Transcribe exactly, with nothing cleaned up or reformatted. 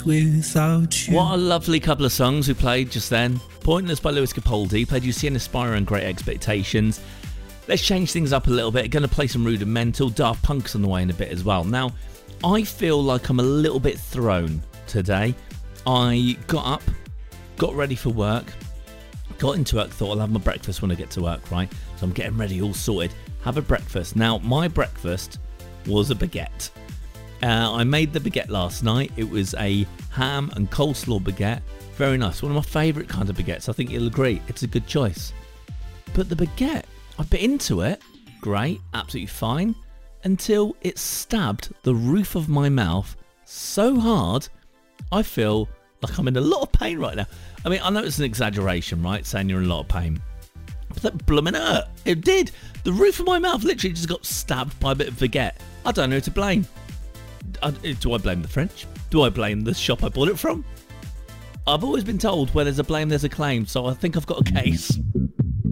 without you. What a lovely couple of songs we played just then. Pointless by Lewis Capaldi, played You See an Aspire and Great Expectations. Let's change things up a little bit. Going to play some Rudimental. Daft Punk's on the way in a bit as well. Now, I feel like I'm a little bit thrown today. I got up, got ready for work, got into work, thought I'll have my breakfast when I get to work, right? So I'm getting ready, all sorted. Have a breakfast. Now, my breakfast was a baguette. Uh, I made the baguette last night. It was a ham and coleslaw baguette. Very nice. One of my favourite kinds of baguettes. I think you'll agree. It's a good choice. But the baguette, I bit into it. Great. Absolutely fine. Until it stabbed the roof of my mouth so hard, I feel like I'm in a lot of pain right now. I mean, I know it's an exaggeration, right? Saying you're in a lot of pain. But that blooming hurt. It did. The roof of my mouth literally just got stabbed by a bit of baguette. I don't know who to blame. Do I blame the French? Do I blame the shop I bought it from? I've always been told where there's a blame, there's a claim, so I think I've got a case.